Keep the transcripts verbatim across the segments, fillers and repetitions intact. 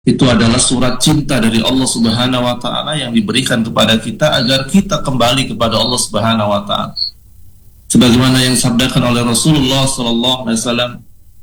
Itu adalah surat cinta dari Allah Subhanahu wa taala yang diberikan kepada kita agar kita kembali kepada Allah Subhanahu wa taala. Sebagaimana yang disabdakan oleh Rasulullah sallallahu alaihi wasallam,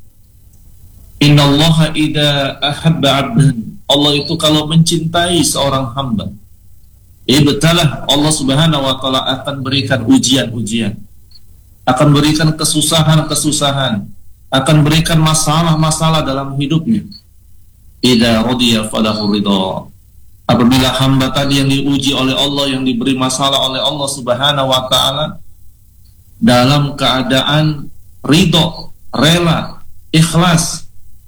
"Innallaha idza ahabba 'abdan." Allah itu kalau mencintai seorang hamba, ibtalah, Allah Subhanahu wa taala akan berikan ujian-ujian, akan berikan kesusahan-kesusahan, akan berikan masalah-masalah dalam hidupnya. Idza radiya falahu ridha. Apabila hamba tadi yang diuji oleh Allah, yang diberi masalah oleh Allah Subhanahu wa taala, dalam keadaan ridho, rela, ikhlas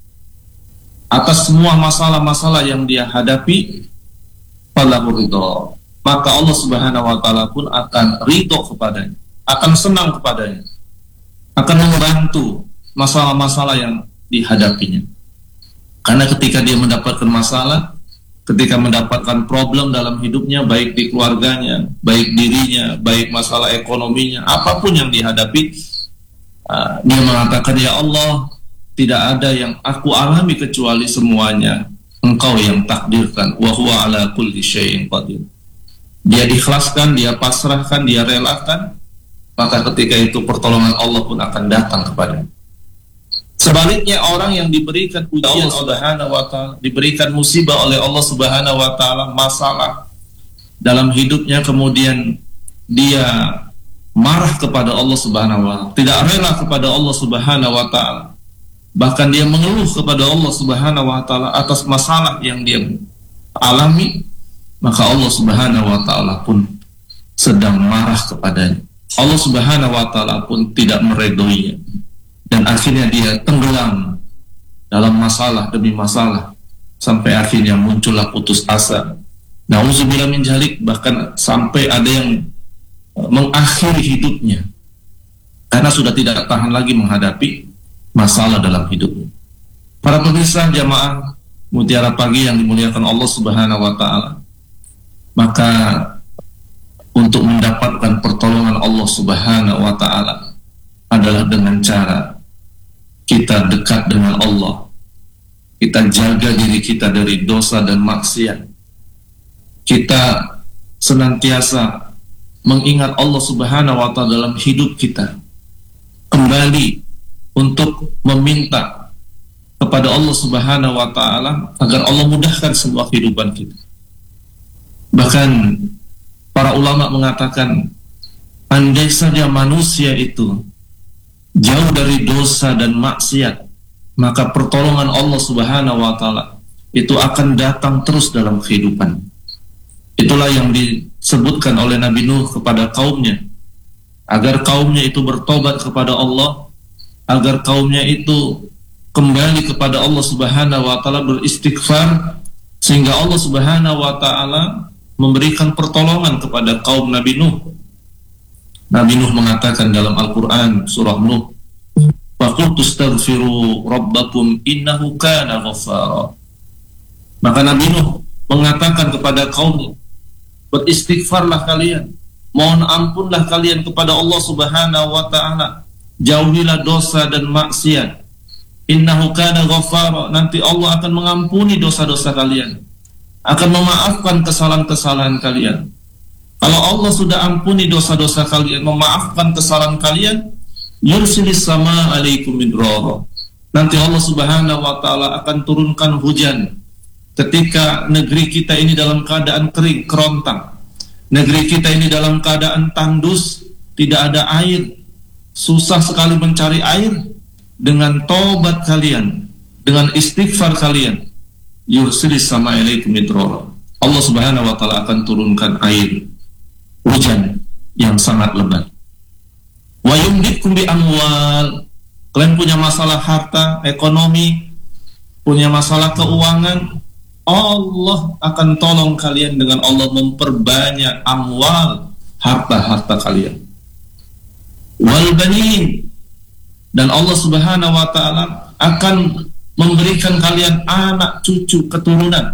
atas semua masalah-masalah yang dia hadapi, falahu ridha, maka Allah Subhanahu wa taala pun akan ridho kepadanya, akan senang kepadanya, akan membantu masalah-masalah yang dihadapinya. Karena ketika dia mendapatkan masalah, ketika mendapatkan problem dalam hidupnya, baik di keluarganya, baik dirinya, baik masalah ekonominya, apapun yang dihadapi, uh, dia mengatakan, "Ya Allah, tidak ada yang aku alami kecuali semuanya Engkau yang takdirkan, wa huwa ala kulli syai'in qadir." Dia ikhlaskan, dia pasrahkan, dia relakan, maka ketika itu pertolongan Allah pun akan datang kepadanya. Sebaliknya, orang yang diberikan ujian Allah Subhanahu wa taala, diberikan musibah oleh Allah Subhanahu wa taala, masalah dalam hidupnya, kemudian dia marah kepada Allah Subhanahu wa taala, tidak rela kepada Allah Subhanahu wa taala, bahkan dia mengeluh kepada Allah Subhanahu wa taala atas masalah yang dia alami, maka Allah Subhanahu wa taala pun sedang marah kepadanya. Allah Subhanahu wa taala pun tidak meredoinya, dan akhirnya dia tenggelam dalam masalah demi masalah sampai akhirnya muncullah putus asa. Nauzubillah min dzalik, bahkan sampai ada yang mengakhiri hidupnya karena sudah tidak tahan lagi menghadapi masalah dalam hidupnya. Para pemirsa jamaah Mutiara Pagi yang dimuliakan Allah Subhanahu wa taala, maka untuk mendapatkan pertolongan Allah Subhanahu wa taala adalah dengan cara kita dekat dengan Allah, kita jaga diri kita dari dosa dan maksiat, kita senantiasa mengingat Allah Subhanahu wa taala dalam hidup kita, kembali untuk meminta kepada Allah Subhanahu wa taala agar Allah mudahkan semua kehidupan kita. Bahkan para ulama mengatakan, andai saja manusia itu jauh dari dosa dan maksiat, maka pertolongan Allah Subhanahu wa taala itu akan datang terus dalam kehidupan. Itulah yang disebutkan oleh Nabi Nuh kepada kaumnya, agar kaumnya itu bertobat kepada Allah, agar kaumnya itu kembali kepada Allah Subhanahu wa taala, beristighfar, sehingga Allah Subhanahu wa taala memberikan pertolongan kepada kaum Nabi Nuh. Nabi Nuh mengatakan dalam Al-Quran surah Nuh, "Faqultu astaghfiru rabbakum innahu kana ghaffara." Maka Nabi Nuh mengatakan kepada kaumnya, beristighfarlah kalian, mohon ampunlah kalian kepada Allah Subhanahu wa taala, jauhilah dosa dan maksiat. Innahu kana ghaffara, nanti Allah akan mengampuni dosa-dosa kalian, akan memaafkan kesalahan-kesalahan kalian. Kalau Allah sudah ampuni dosa-dosa kalian, memaafkan kesalahan kalian, yursilis sama alaikum midrara, nanti Allah Subhanahu wa taala akan turunkan hujan ketika negeri kita ini dalam keadaan kering, kerontang, negeri kita ini dalam keadaan tandus, tidak ada air, susah sekali mencari air. Dengan tobat kalian, dengan istighfar kalian, yursilis sama alaikum midrara, Allah Subhanahu wa taala akan turunkan air, hujan yang sangat lebat. Wa yumditkum bi amwal, kalian punya masalah harta, ekonomi, punya masalah keuangan, Allah akan tolong kalian dengan Allah memperbanyak amwal, harta-harta kalian. Wal banin, dan Allah Subhanahu wa taala akan memberikan kalian anak, cucu, keturunan.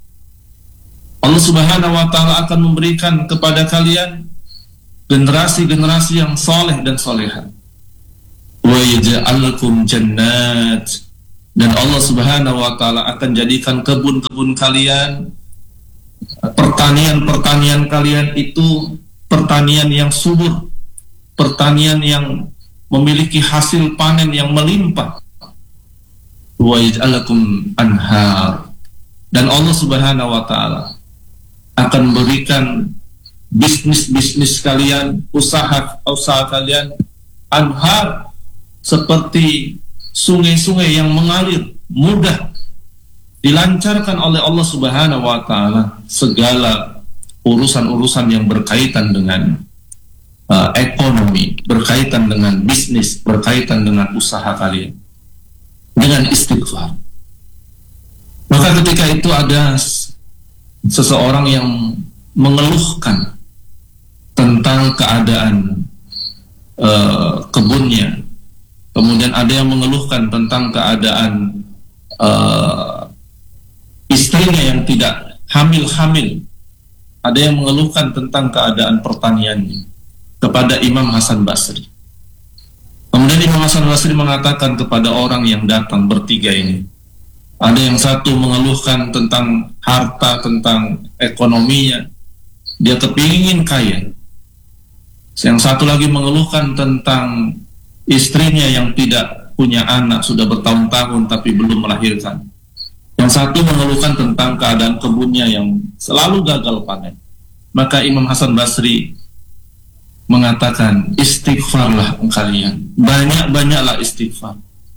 Allah Subhanahu wa taala akan memberikan kepada kalian generasi-generasi yang soleh dan soleha. Wa yaj'al lakum jannat, Dan Allah Subhanahu wa taala akan jadikan kebun-kebun kalian, pertanian-pertanian kalian itu pertanian yang subur, pertanian yang memiliki hasil panen yang melimpah. Wa yaj'alakum anhar. Dan Allah Subhanahu wa taala akan berikan bisnis-bisnis kalian, usaha-usaha kalian anhar, seperti sungai-sungai yang mengalir mudah, dilancarkan oleh Allah Subhanahu wa taala segala urusan-urusan yang berkaitan dengan uh, ekonomi, berkaitan dengan bisnis, berkaitan dengan usaha kalian dengan istighfar. Maka ketika itu ada seseorang yang mengeluhkan tentang keadaan uh, kebunnya, kemudian ada yang mengeluhkan tentang keadaan uh, istrinya yang tidak hamil-hamil, ada yang mengeluhkan tentang keadaan pertaniannya kepada Imam Hasan Basri. Kemudian Imam Hasan Basri mengatakan kepada orang yang datang bertiga ini, ada yang satu mengeluhkan tentang harta, tentang ekonominya, dia kepingin kaya. Yang satu lagi mengeluhkan tentang istrinya yang tidak punya anak, sudah bertahun-tahun tapi belum melahirkan. Yang satu mengeluhkan tentang keadaan kebunnya yang selalu gagal panen. Maka Imam Hasan Basri mengatakan, istighfarlah kalian, banyak-banyaklah istighfar.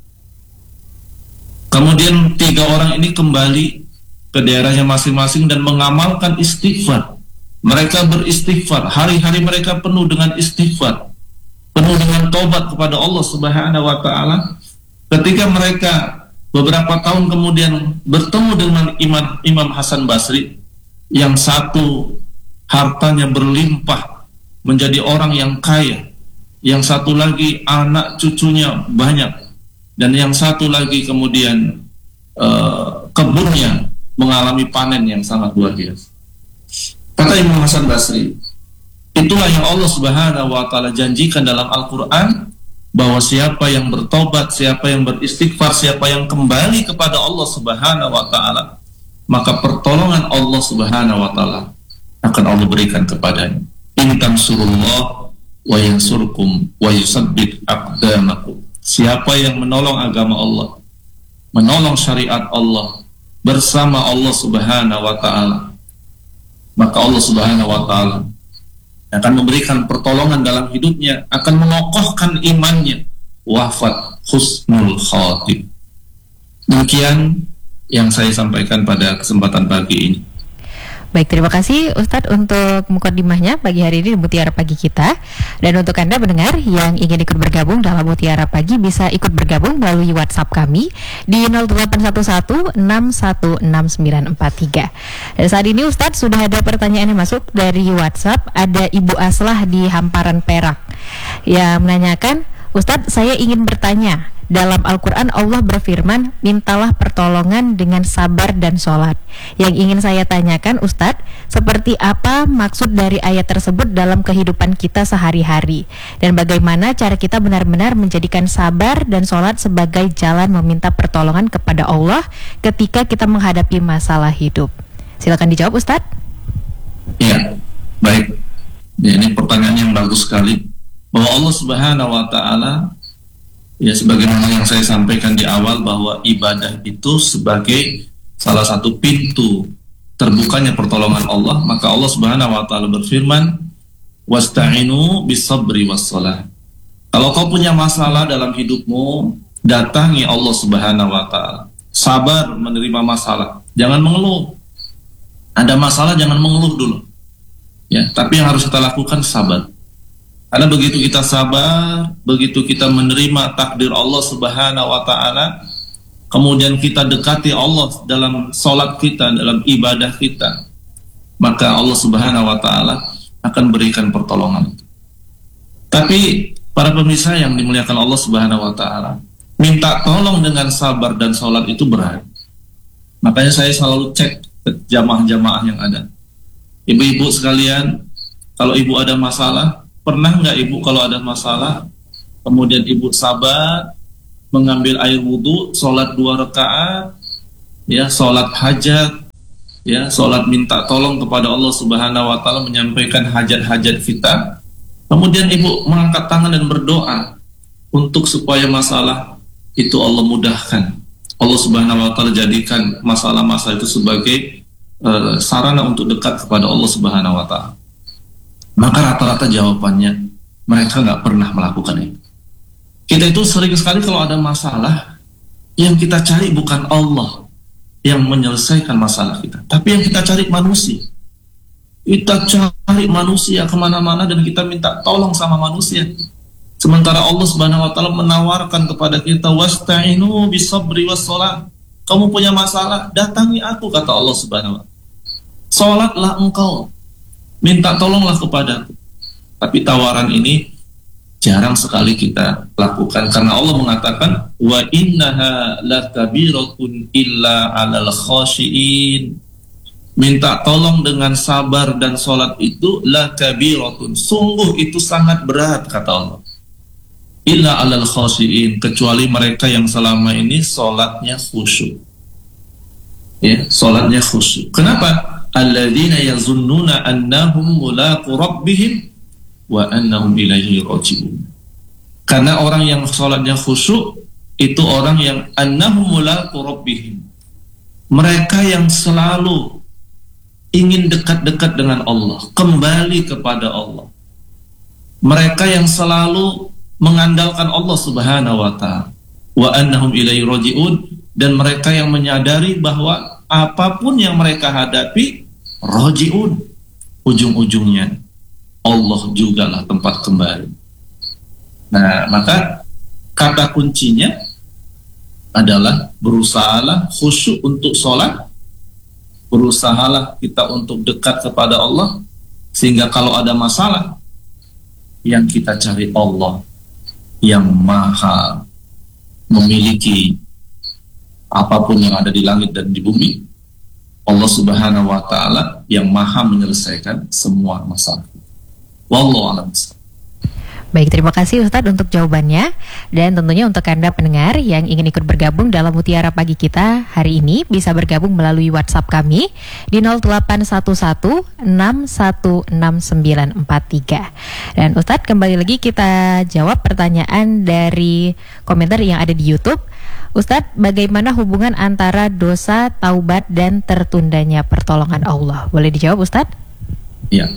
Kemudian tiga orang ini kembali ke daerahnya masing-masing dan mengamalkan istighfar. Mereka beristighfar, hari-hari mereka penuh dengan istighfar, penuh dengan tobat kepada Allah Subhanahu wa taala. Ketika mereka beberapa tahun kemudian bertemu dengan Imam, Imam Hasan Basri, yang satu hartanya berlimpah menjadi orang yang kaya, yang satu lagi anak cucunya banyak, dan yang satu lagi kemudian uh, kebunnya mengalami panen yang sangat luar biasa. Kata Imam Hasan Basri, itulah yang Allah Subhanahu wa taala janjikan dalam Al-Quran, bahwa siapa yang bertobat, siapa yang beristighfar, siapa yang kembali kepada Allah Subhanahu wa taala, maka pertolongan Allah Subhanahu wa taala akan Allah berikan kepadanya. In tansurullah wa yansurkum wa yusabbit aqdamakum. Siapa yang menolong agama Allah, menolong syariat Allah bersama Allah Subhanahu wa taala, maka Allah Subhanahu wa taala akan memberikan pertolongan dalam hidupnya, akan mengokohkan imannya, wafat husnul khatib. Demikian yang saya sampaikan pada kesempatan pagi ini. Baik, terima kasih Ustadz untuk mukadimahnya pagi hari ini di Mutiara Pagi kita. Dan untuk Anda pendengar yang ingin ikut bergabung dalam Mutiara Pagi, bisa ikut bergabung melalui WhatsApp kami di nol delapan satu satu enam satu enam sembilan empat tiga. Dan saat ini Ustadz sudah ada pertanyaan yang masuk dari WhatsApp. Ada Ibu Aslah di Hamparan Perak yang menanyakan, Ustadz, saya ingin bertanya, dalam Al-Quran Allah berfirman, mintalah pertolongan dengan sabar dan sholat. Yang ingin saya tanyakan Ustadz, seperti apa maksud dari ayat tersebut dalam kehidupan kita sehari-hari? Dan bagaimana cara kita benar-benar menjadikan sabar dan sholat sebagai jalan meminta pertolongan kepada Allah ketika kita menghadapi masalah hidup? Silakan dijawab Ustadz. Ya, baik. Ya, ini pertanyaan yang bagus sekali. Bahwa Allah Subhanahu wa taala, ya sebagaimana yang saya sampaikan di awal, bahwa ibadah itu sebagai salah satu pintu terbukanya pertolongan Allah. Maka Allah Subhanahu wa taala berfirman, wasta'inu bis-sabri was-shalah. Kalau kau punya masalah dalam hidupmu, datangi Allah Subhanahu wa taala. Sabar menerima masalah, jangan mengeluh. Ada masalah jangan mengeluh dulu. Ya, tapi yang harus kita lakukan sabar. Karena begitu kita sabar, begitu kita menerima takdir Allah Subhanahu wa taala, kemudian kita dekati Allah dalam sholat kita, dalam ibadah kita, maka Allah Subhanahu wa taala akan berikan pertolongan. Tapi para pemirsa yang dimuliakan Allah Subhanahu wa taala, minta tolong dengan sabar dan sholat itu berat. Makanya saya selalu cek ke jamaah-jamaah yang ada. Ibu-ibu sekalian, kalau ibu ada masalah, pernah nggak ibu kalau ada masalah, kemudian ibu sabar, mengambil air wudhu, sholat dua rakaat, ya, sholat hajat, ya, sholat minta tolong kepada Allah Subhanahu Wa Taala, menyampaikan hajat-hajat kita. Kemudian ibu mengangkat tangan dan berdoa untuk supaya masalah itu Allah mudahkan. Allah Subhanahu Wa Taala jadikan masalah-masalah itu sebagai uh, sarana untuk dekat kepada Allah Subhanahu Wa Taala. Maka rata-rata jawabannya mereka nggak pernah melakukan itu. Kita itu sering sekali kalau ada masalah, yang kita cari bukan Allah yang menyelesaikan masalah kita, tapi yang kita cari manusia. Kita cari manusia kemana-mana dan kita minta tolong sama manusia. Sementara Allah Subhanahu Wa Taala menawarkan kepada kita, wasta'inu bisabri wassalah. Kamu punya masalah, datangi aku, kata Allah Subhanahu Wa Taala. Salatlah engkau, minta tolonglah kepadaku. Tapi tawaran ini jarang sekali kita lakukan, karena Allah mengatakan wa innaha lakabiratun illa 'alal khashiin. Minta tolong dengan sabar dan sholat itu lakabiratun, sungguh itu sangat berat, kata Allah. Illa 'alal khashiin, kecuali mereka yang selama ini sholatnya khusyuk. Ya, sholatnya khusyuk. Kenapa? Alladzina yazunnuna annahum mulaqu rabbihim wa annahum ilaihi raji'un. Karena orang yang sholatnya khusyuk itu orang yang annahum mulaqu rabbihim, mereka yang selalu ingin dekat-dekat dengan Allah, kembali kepada Allah. Mereka yang selalu mengandalkan Allah Subhanahu Wa Ta'ala. Wa annahum ilaihi raji'un, dan mereka yang menyadari bahwa apapun yang mereka hadapi, raji'un, ujung-ujungnya Allah jugalah tempat kembali. Nah, maka kata kuncinya adalah berusahalah khusyuk untuk sholat, berusahalah kita untuk dekat kepada Allah, sehingga kalau ada masalah, yang kita cari Allah yang maha memiliki apapun yang ada di langit dan di bumi. Allah Subhanahu Wa Ta'ala yang maha menyelesaikan semua masalah. Wallahu a'lam. Baik, terima kasih Ustadz untuk jawabannya. Dan tentunya untuk Anda pendengar yang ingin ikut bergabung dalam Mutiara Pagi kita hari ini, bisa bergabung melalui WhatsApp kami di nol delapan satu satu enam satu enam sembilan empat tiga. Dan Ustadz, kembali lagi kita jawab pertanyaan dari komentar yang ada di YouTube. Ustadz, bagaimana hubungan antara dosa, taubat, dan tertundanya pertolongan Allah? Boleh dijawab Ustadz? Ya.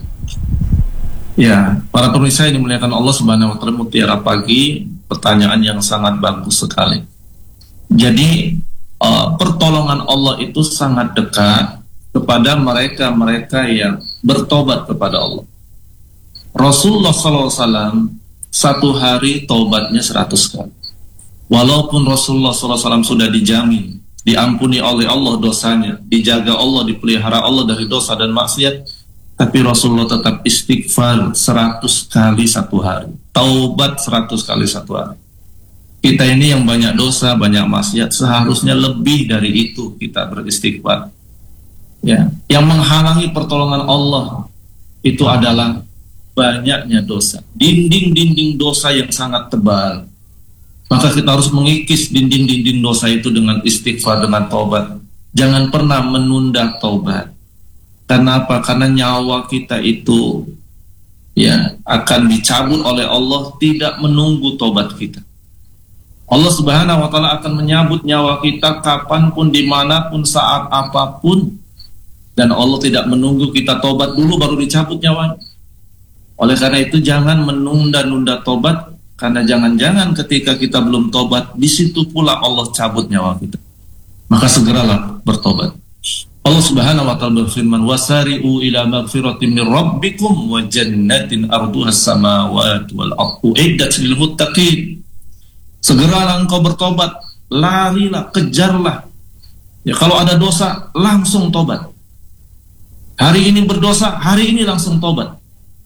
Ya, para pemirsa yang dimuliakan Allah Subhanahu Wa Ta'ala, Mutiara Pagi, pertanyaan yang sangat bagus sekali. Jadi uh, pertolongan Allah itu sangat dekat kepada mereka-mereka yang bertobat kepada Allah. Rasulullah shallallahu alaihi wasallam satu hari taubatnya seratus kali. Walaupun Rasulullah shallallahu alaihi wasallam sudah dijamin, diampuni oleh Allah dosanya, dijaga Allah, dipelihara Allah dari dosa dan maksiat, tapi Rasulullah tetap istighfar seratus kali satu hari, taubat seratus kali satu hari. Kita ini yang banyak dosa, banyak maksiat, seharusnya lebih dari itu kita beristighfar. Ya, yang menghalangi pertolongan Allah itu adalah banyaknya dosa, dinding-dinding dosa yang sangat tebal. Maka kita harus mengikis dinding-dinding dosa itu dengan istighfar, dengan taubat. Jangan pernah menunda taubat. Kenapa? Karena nyawa kita itu ya akan dicabut oleh Allah, tidak menunggu tobat kita. Allah Subhanahu Wa Ta'ala akan menyabut nyawa kita kapanpun, dimanapun, saat apapun, dan Allah tidak menunggu kita tobat dulu baru dicabut nyawa. Oleh karena itu jangan menunda-nunda tobat, karena jangan-jangan ketika kita belum tobat, di situ pula Allah cabut nyawa kita. Maka segeralah bertobat. Allah Subhanahu Wa Ta'ala berfirman, wasari'u ila maghfiratin min rabbikum wa jannatin arduha as-samawati wal ardu uiddat lil muttaqin. Segeralah engkau bertobat, larilah, kejarlah. Ya, kalau ada dosa langsung tobat. Hari ini berdosa, hari ini langsung tobat.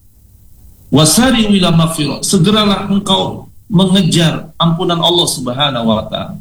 Wasari'u ila maghfirah, segeralah engkau mengejar ampunan Allah Subhanahu Wa Ta'ala,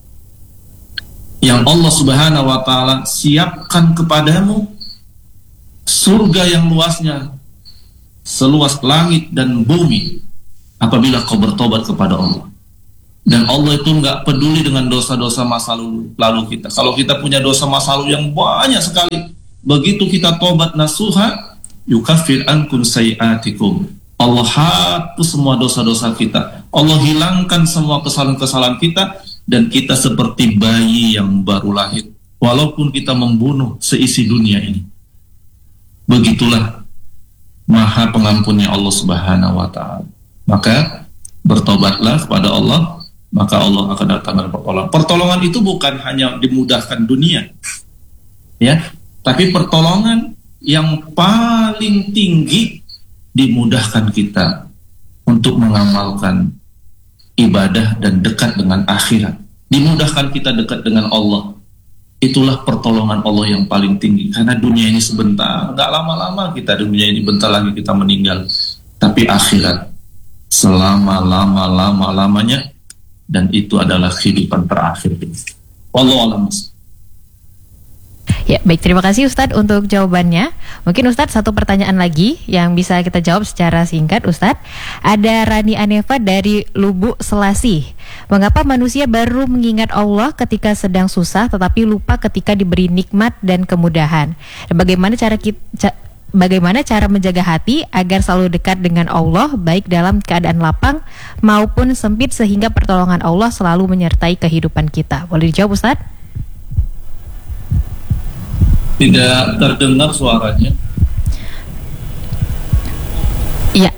yang Allah Subhanahu Wa Ta'ala siapkan kepadamu surga yang luasnya seluas langit dan bumi apabila kau bertobat kepada Allah. Dan Allah itu nggak peduli dengan dosa-dosa masa lalu, lalu kita. Kalau kita punya dosa masa lalu yang banyak sekali, begitu kita tobat nasuha, yukaffir ankum sayiatikum. Allah hapus semua dosa-dosa kita. Allah hilangkan semua kesalahan-kesalahan kita, dan kita seperti bayi yang baru lahir. Walaupun kita membunuh seisi dunia ini. Begitulah Maha Pengampunnya Allah Subhanahu wa Ta'ala. Maka bertobatlah kepada Allah, maka Allah akan datangkan pertolongan. Pertolongan itu bukan hanya dimudahkan dunia, ya, tapi pertolongan yang paling tinggi dimudahkan kita untuk mengamalkan ibadah dan dekat dengan akhirat. Dimudahkan kita dekat dengan Allah. Itulah pertolongan Allah yang paling tinggi. Karena dunia ini sebentar, nggak lama-lama kita dunia ini, bentar lagi kita meninggal. Tapi akhirat selama-lama-lama-lamanya, dan itu adalah kehidupan terakhir. Wallahu a'lam. Ya, baik, terima kasih Ustadz untuk jawabannya. Mungkin Ustadz satu pertanyaan lagi yang bisa kita jawab secara singkat, Ustadz. Ada Rani Aneva dari Lubuk Selasi. Mengapa manusia baru mengingat Allah ketika sedang susah tetapi lupa ketika diberi nikmat dan kemudahan? Dan bagaimana cara kita Bagaimana cara menjaga hati agar selalu dekat dengan Allah, baik dalam keadaan lapang maupun sempit, sehingga pertolongan Allah selalu menyertai kehidupan kita? Boleh dijawab, Ustadz? Tidak terdengar suaranya. Iya.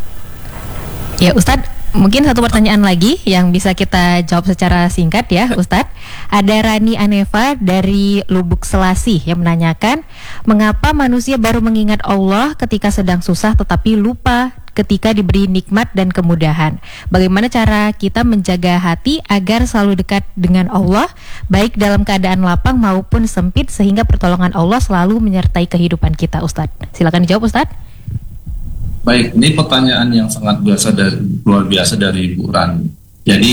Ya, Ustadz, mungkin satu pertanyaan lagi yang bisa kita jawab secara singkat ya, Ustadz. Ada Rani Aneva dari Lubuk Selasi yang menanyakan, mengapa manusia baru mengingat Allah ketika sedang susah tetapi lupa ketika diberi nikmat dan kemudahan? Bagaimana cara kita menjaga hati agar selalu dekat dengan Allah, baik dalam keadaan lapang maupun sempit, sehingga pertolongan Allah selalu menyertai kehidupan kita, Ustadz? Silakan dijawab, Ustadz. Baik, ini pertanyaan yang sangat biasa dari luar biasa dari Ibu Rani. Jadi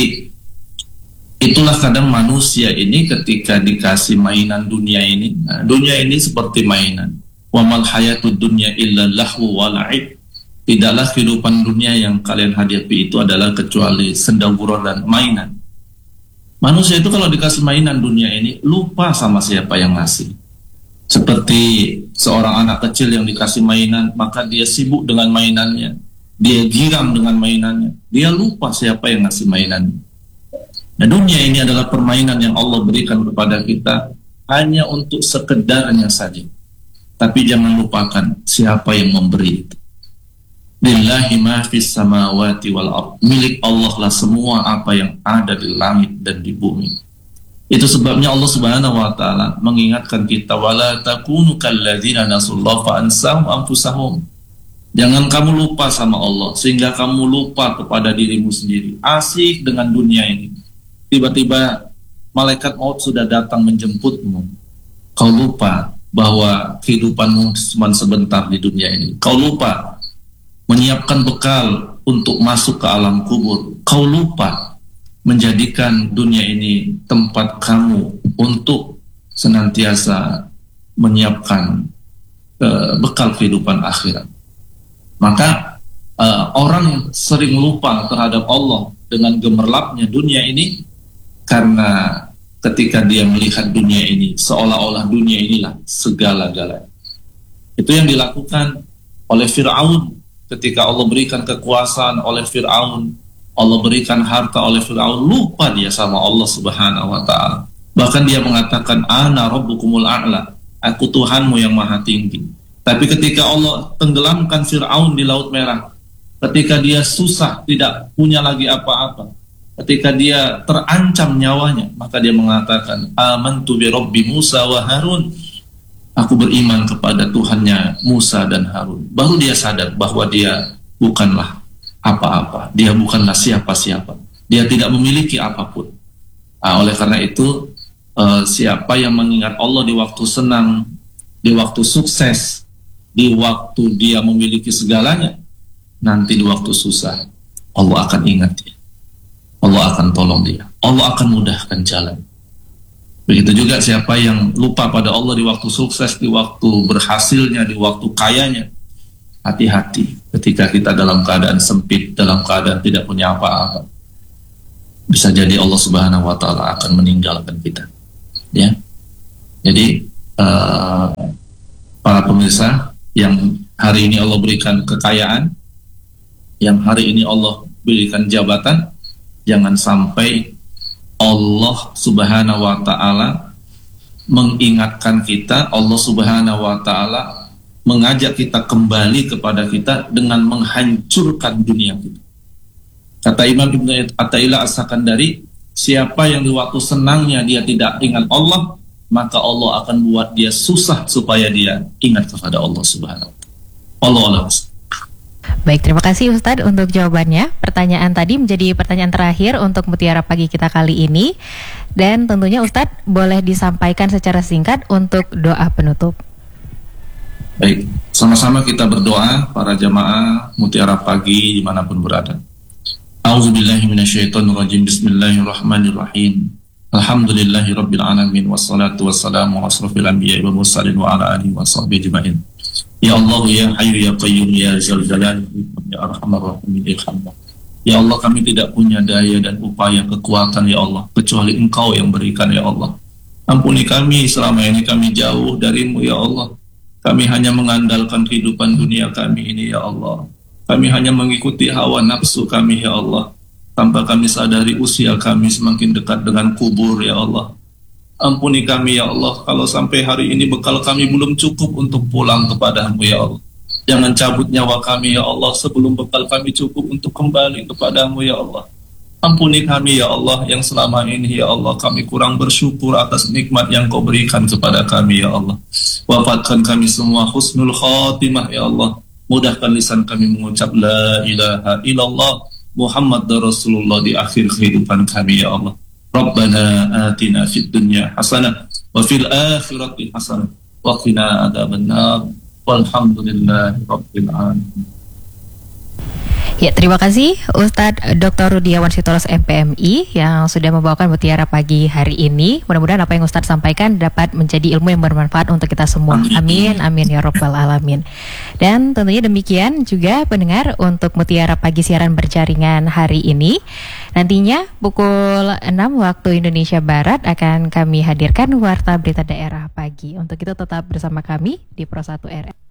itulah kadang manusia ini ketika dikasih mainan dunia ini. Nah, dunia ini seperti mainan. Wa mal hayatud dunya illa lahu wa la'ib. Tidaklah kehidupan dunia yang kalian hadapi itu adalah kecuali senda gurau dan mainan. Manusia itu kalau dikasih mainan dunia ini lupa sama siapa yang ngasih. Seperti seorang anak kecil yang dikasih mainan, maka dia sibuk dengan mainannya, dia giram dengan mainannya, dia lupa siapa yang ngasih mainannya. Nah, dunia ini adalah permainan yang Allah berikan kepada kita hanya untuk sekedarnya saja. Tapi jangan lupakan siapa yang memberi itu. Lillahi ma fis samawati wal ardh. Milik Allah lah semua apa yang ada di langit dan di bumi. Itu sebabnya Allah Subhanahu wa Ta'ala mengingatkan kita, wala takunu kalladzina nasullah fa ansahum anfusahum. Jangan kamu lupa sama Allah sehingga kamu lupa kepada dirimu sendiri. Asik dengan dunia ini, tiba-tiba malaikat maut sudah datang menjemputmu. Kau lupa bahwa kehidupanmu cuma sebentar di dunia ini. Kau lupa menyiapkan bekal untuk masuk ke alam kubur. Kau lupa menjadikan dunia ini tempat kamu untuk senantiasa menyiapkan uh, bekal kehidupan akhirat. Maka uh, orang sering lupa terhadap Allah dengan gemerlapnya dunia ini, karena ketika dia melihat dunia ini seolah-olah dunia inilah segala-galanya. Itu yang dilakukan oleh Fir'aun ketika Allah berikan kekuasaan oleh Fir'aun, Allah berikan harta oleh Fir'aun, lupa dia sama Allah Subhanahu wa Ta'ala. Bahkan dia mengatakan, ana rabbukumul a'la, aku Tuhanmu yang maha tinggi. Tapi ketika Allah tenggelamkan Fir'aun di Laut Merah, ketika dia susah, tidak punya lagi apa-apa, ketika dia terancam nyawanya, maka dia mengatakan, amantu bi rabbi Musa wa Harun, aku beriman kepada Tuhannya Musa dan Harun. Baru dia sadar bahwa dia bukanlah apa-apa, dia bukanlah siapa-siapa, dia tidak memiliki apapun. Nah, oleh karena itu, uh, siapa yang mengingat Allah di waktu senang, di waktu sukses, di waktu dia memiliki segalanya, nanti di waktu susah, Allah akan ingat dia, Allah akan tolong dia, Allah akan mudahkan jalan. Begitu juga siapa yang lupa pada Allah di waktu sukses, di waktu berhasilnya, di waktu kayanya. Hati-hati ketika kita dalam keadaan sempit, dalam keadaan tidak punya apa-apa. bisa jadi Allah Subhanahu wa taala akan meninggalkan kita. Ya. Jadi uh, para pemirsa yang hari ini Allah berikan kekayaan, yang hari ini Allah berikan jabatan, jangan sampai Allah Subhanahu wa taala mengingatkan kita, Allah Subhanahu wa taala mengajak kita kembali kepada kita dengan menghancurkan dunia kita. Kata Imam Ibnu Athaillah As-Sakandari, siapa yang di waktu senangnya dia tidak ingat Allah, maka Allah akan buat dia susah supaya dia ingat kepada Allah Subhanahu wa taala. Allah Allah. Baik, terima kasih Ustadz untuk jawabannya. Pertanyaan tadi menjadi pertanyaan terakhir untuk Mutiara Pagi kita kali ini. Dan tentunya Ustadz boleh disampaikan secara singkat untuk doa penutup. Baik, sama-sama kita berdoa para jamaah Mutiara Pagi dimanapun berada. A'udzubillahi minasyaitonirrajim. Bismillahirrahmanirrahim. Alhamdulillahirabbil alamin wassalatu wassalamu ala asrofil anbiya'i wal mursalin wa ala alihi washabbihi ajmain. Ya Allah, ya Hayyu ya Qayyum ya Dzal Jalali ya Arhamar Rahimin irhamna. Ya Allah, kami tidak punya daya dan upaya kekuatan ya Allah kecuali Engkau yang berikan ya Allah. Ampuni kami selama ini kami jauh darimu ya Allah. Kami hanya mengandalkan kehidupan dunia kami ini ya Allah. Kami hanya mengikuti hawa nafsu kami ya Allah. Tanpa kami sadari usia kami semakin dekat dengan kubur ya Allah. Ampuni kami ya Allah kalau sampai hari ini bekal kami belum cukup untuk pulang kepadamu ya Allah. Jangan cabut nyawa kami ya Allah sebelum bekal kami cukup untuk kembali kepadamu ya Allah. Ampuni kami ya Allah yang selama ini ya Allah kami kurang bersyukur atas nikmat yang Kau berikan kepada kami ya Allah. Wafatkan kami semua husnul khatimah ya Allah. Mudahkan lisan kami mengucap la ilaha illallah Muhammad Rasulullah di akhir kehidupan kami ya Allah. Rabbana atina fid dunya hasanah wa fil akhirati hasanah wa qina adzabannar. Walhamdulillahi rabbil alamin. Ya, terima kasih Ustadz Doktor Rudiawan Sitoros M P M I yang sudah membawakan Mutiara Pagi hari ini. Mudah-mudahan apa yang Ustadz sampaikan dapat menjadi ilmu yang bermanfaat untuk kita semua. Amin, amin ya Rabbal Alamin. Dan tentunya demikian juga pendengar untuk Mutiara Pagi siaran berjaringan hari ini. Nantinya pukul enam waktu Indonesia Barat akan kami hadirkan Warta Berita Daerah Pagi. Untuk itu tetap bersama kami di Pro satu R M.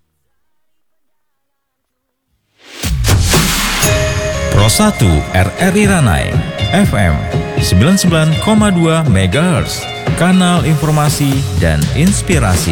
Pro satu R R I Ranai F M sembilan puluh sembilan koma dua megahertz, kanal informasi dan inspirasi.